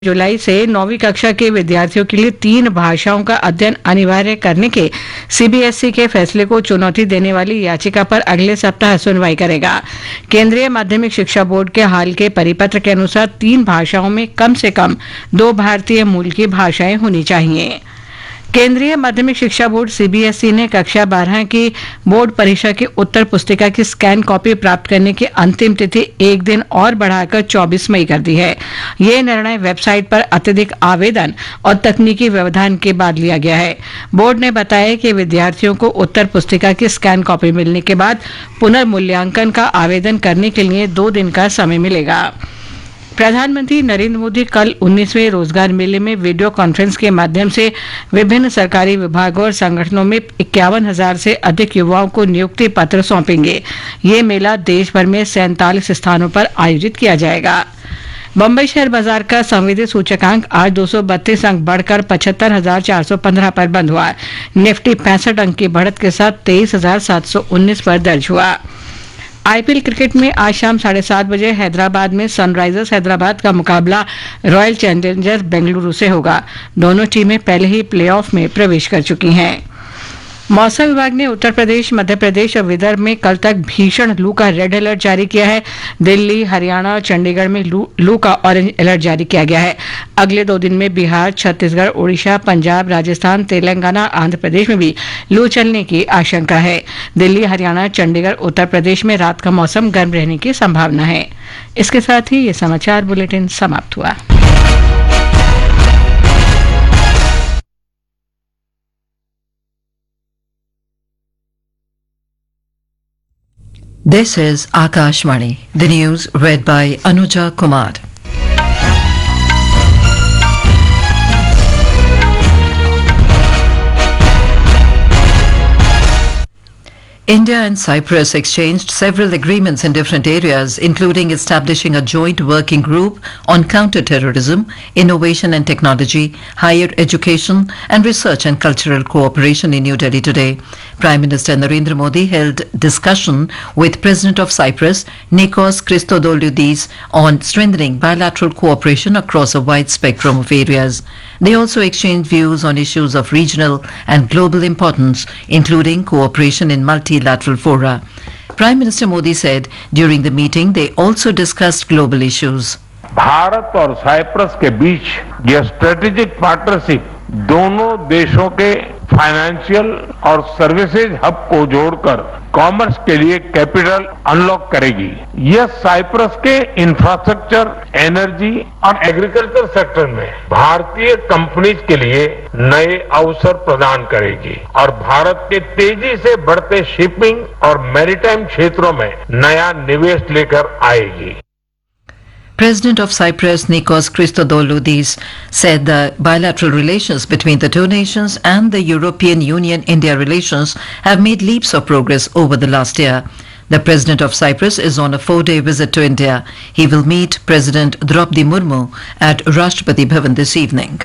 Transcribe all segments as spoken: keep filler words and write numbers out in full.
जुलाई से नौवीं कक्षा के विद्यार्थियों के लिए तीन भाषाओं का अध्ययन अनिवार्य करने के सीबीएसई के फैसले को चुनौती देने वाली याचिका पर अगले सप्ताह सुनवाई करेगा। केंद्रीय माध्यमिक शिक्षा बोर्ड के हाल के परिपत्र के अनुसार तीन भाषाओं में कम से कम दो भारतीय मूल की भाषाएं होनी चाहिए। केंद्रीय माध्यमिक शिक्षा बोर्ड सीबीएसई ने कक्षा बारह की बोर्ड परीक्षा की उत्तर पुस्तिका की स्कैन कॉपी प्राप्त करने की अंतिम तिथि एक दिन और बढ़ाकर चौबीस मई कर दी है। ये निर्णय वेबसाइट पर अत्यधिक आवेदन और तकनीकी व्यवधान के बाद लिया गया है। बोर्ड ने बताया कि विद्यार्थियों को उत्तर पुस्तिका की स्कैन कॉपी मिलने के बाद पुनर्मूल्यांकन का आवेदन करने के लिए दो दिन का समय मिलेगा। प्रधानमंत्री नरेंद्र मोदी कल उन्नीसवें रोजगार मेले में वीडियो कॉन्फ्रेंस के माध्यम से विभिन्न सरकारी विभागों और संगठनों में इक्यावन हजार से अधिक युवाओं को नियुक्ति पत्र सौंपेंगे। ये मेला देश भर में सैंतालीस स्थानों पर आयोजित किया जाएगा। बम्बई शेयर बाजार का संवेदी सूचकांक आज दो सौ बत्तीस अंक बढ़कर पचहत्तर हजार चार सौ पंद्रह पर बंद हुआ। निफ्टी पैंसठ अंक की बढ़त के साथ तेईस हजार सात सौ उन्नीस पर दर्ज हुआ। आईपीएल क्रिकेट में आज शाम साढ़े सात बजे हैदराबाद में सनराइजर्स हैदराबाद का मुकाबला रॉयल चैलेंजर्स बेंगलुरु से होगा। दोनों टीमें पहले ही प्लेऑफ में प्रवेश कर चुकी हैं। मौसम विभाग ने उत्तर प्रदेश, मध्य प्रदेश और विदर्भ में कल तक भीषण लू का रेड अलर्ट जारी किया है। दिल्ली, हरियाणा और चंडीगढ़ में लू, लू का ऑरेंज अलर्ट जारी किया गया है। अगले दो दिन में बिहार, छत्तीसगढ़, ओडिशा, पंजाब, राजस्थान, तेलंगाना, आंध्र प्रदेश में भी लू चलने की आशंका है। दिल्ली, हरियाणा, चंडीगढ़, उत्तर प्रदेश में रात का मौसम गर्म रहने की संभावना है। इसके साथ ही ये समाचार बुलेटिन समाप्त हुआ। This is Akashvani, the news read by Anuja Kumar. India and Cyprus exchanged several agreements in different areas, including establishing a joint working group on counter-terrorism, innovation and technology, higher education and research and cultural cooperation in New Delhi today. Prime Minister Narendra Modi held discussion with President of Cyprus, Nikos Christodoulidis, on strengthening bilateral cooperation across a wide spectrum of areas. They also exchanged views on issues of regional and global importance, including cooperation in multilateral fora. Prime Minister Modi said during the meeting they also discussed global issues. Bharat और Cyprus के बीच यह strategic partnership दोनों देशों के financial और services hub को जोड़कर commerce के लिए कैपिटल अनलॉक करेगी। यह साइप्रस के इंफ्रास्ट्रक्चर, एनर्जी और एग्रीकल्चर सेक्टर में भारतीय कंपनीज के लिए नए अवसर प्रदान करेगी और भारत के तेजी से बढ़ते शिपिंग और मैरीटाइम क्षेत्रों में नया निवेश लेकर आएगी। President of Cyprus, Nikos Christodoulidis, said the bilateral relations between the two nations and the European Union-India relations have made leaps of progress over the last year. The President of Cyprus is on a four-day visit to India. He will meet President Draupadi Murmu at Rashtrapati Bhavan this evening.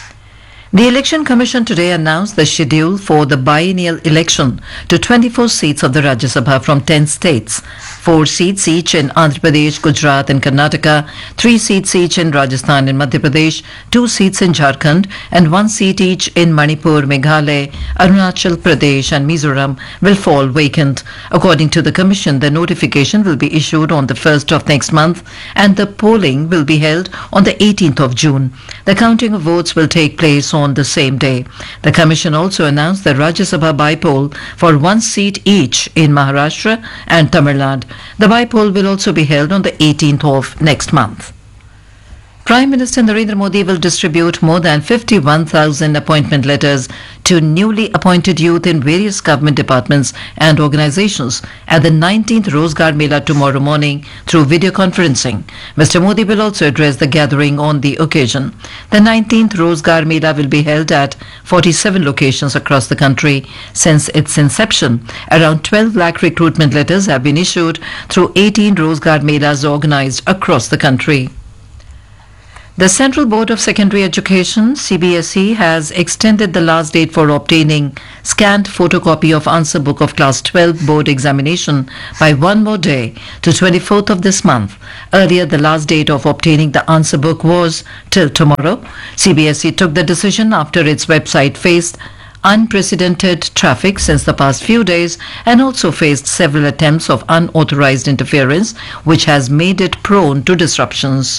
The Election Commission today announced the schedule for the biennial election to twenty-four seats of the Rajya Sabha from ten states. Four seats each in Andhra Pradesh, Gujarat and Karnataka, three seats each in Rajasthan and Madhya Pradesh, two seats in Jharkhand and one seat each in Manipur, Meghalaya, Arunachal Pradesh and Mizoram will fall vacant. According to the Commission, the notification will be issued on the first of next month and the polling will be held on the eighteenth of June. The counting of votes will take place on the same day. The Commission also announced the Rajya Sabha by-poll for one seat each in Maharashtra and Tamil Nadu. The by-poll will also be held on the eighteenth of next month. Prime Minister Narendra Modi will distribute more than fifty-one thousand appointment letters to newly appointed youth in various government departments and organizations at the nineteenth Rozgar Mela tomorrow morning through video conferencing. Mister Modi will also address the gathering on the occasion. The nineteenth Rozgar Mela will be held at forty-seven locations across the country. Since its inception, around twelve lakh recruitment letters have been issued through eighteen Rozgar Melas organized across the country. The Central Board of Secondary Education, C B S E, has extended the last date for obtaining scanned photocopy of answer book of Class twelve board examination by one more day to twenty-fourth of this month. Earlier, the last date of obtaining the answer book was till tomorrow. C B S E took the decision after its website faced unprecedented traffic since the past few days and also faced several attempts of unauthorized interference, which has made it prone to disruptions.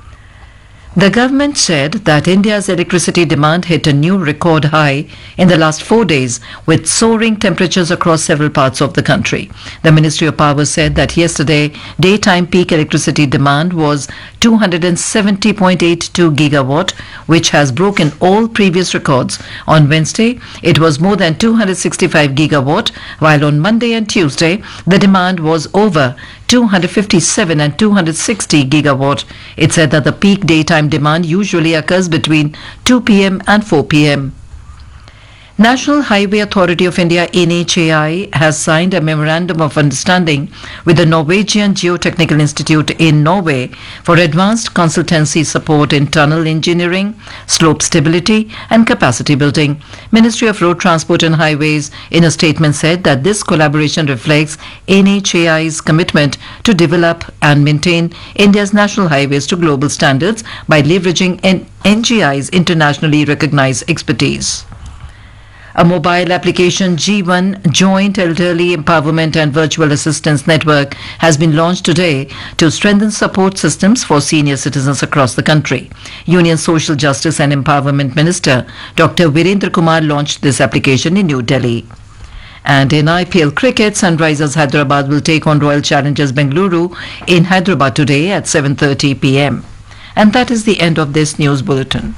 The government said that India's electricity demand hit a new record high in the last four days with soaring temperatures across several parts of the country. The Ministry of Power said that yesterday daytime peak electricity demand was two hundred seventy point eight two gigawatt, which has broken all previous records. On Wednesday, it was more than two hundred sixty-five gigawatt, while on Monday and Tuesday, the demand was over two hundred fifty-seven and two hundred sixty gigawatt. It said that the peak daytime demand usually occurs between two p m and four p m National Highway Authority of India N H A I has signed a memorandum of understanding with the Norwegian Geotechnical Institute in Norway for advanced consultancy support in tunnel engineering, slope stability and capacity building. Ministry of Road Transport and Highways in a statement said that this collaboration reflects N H A I's commitment to develop and maintain India's national highways to global standards by leveraging N G I's internationally recognized expertise. A mobile application G one Joint Elderly Empowerment and Virtual Assistance Network has been launched today to strengthen support systems for senior citizens across the country. Union Social Justice and Empowerment Minister Doctor Virendra Kumar launched this application in New Delhi. And in I P L cricket, Sunrisers Hyderabad will take on Royal Challengers Bengaluru in Hyderabad today at seven thirty p m And that is the end of this news bulletin.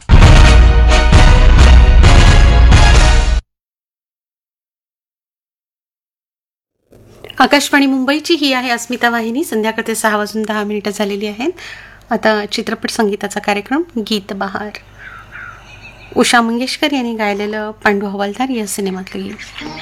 Akashvani मुंबईची ही आहे अस्मिता वाहिनी. संध्याकाळचे सहा वाजून दहा मिनिटं झालेली आहेत. आता चित्रपट संगीताचा कार्यक्रम गीत बहार. उषा मंगेशकर यांनी गायलेलं पांडू हवालदार या सिनेमातलं गीत.